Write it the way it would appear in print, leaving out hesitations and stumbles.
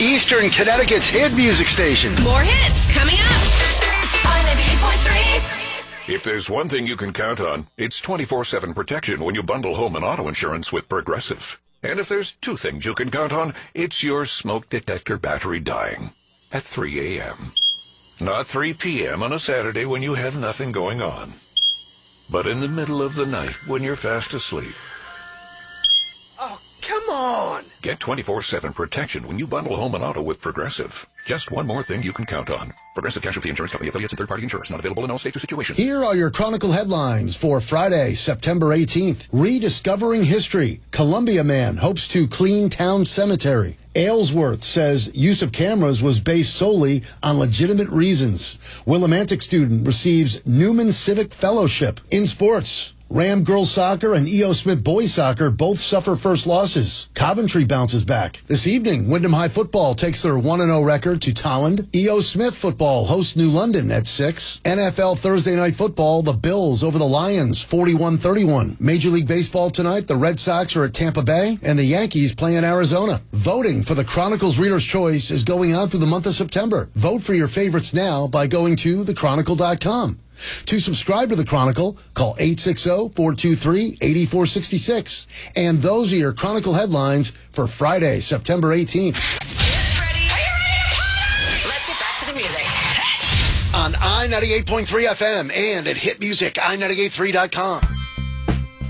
Eastern Connecticut's hit music station. More hits coming up. If there's one thing you can count on, it's 24/7 protection when you bundle home and auto insurance with Progressive. And if there's two things you can count on, it's your smoke detector battery dying at 3 a.m. Not 3 p.m. on a Saturday when you have nothing going on, but in the middle of the night when you're fast asleep. Oh, come on. Get 24/7 protection when you bundle home and auto with Progressive. Just one more thing you can count on. Progressive Casualty Insurance Company affiliates and third-party insurance. Not available in all states or situations. Here are your Chronicle headlines for Friday, September 18th. Rediscovering history. Columbia man hopes to clean town cemetery. Aylesworth says use of cameras was based solely on legitimate reasons. Willimantic student receives Newman Civic Fellowship. In sports, Ram girls soccer and E.O. Smith boys soccer both suffer first losses. Coventry bounces back. This evening, Wyndham High football takes their 1-0 record to Tolland. E.O. Smith football hosts New London at 6. NFL Thursday night football, the Bills over the Lions, 41-31. Major League Baseball tonight, the Red Sox are at Tampa Bay, and the Yankees play in Arizona. Voting for the Chronicle's Reader's Choice is going on through the month of September. Vote for your favorites now by going to thechronicle.com. To subscribe to The Chronicle, call 860-423-8466. And those are your Chronicle headlines for Friday, September 18th. Ready? Let's get back to the music. On I-98.3 FM and at hitmusic, i983.com.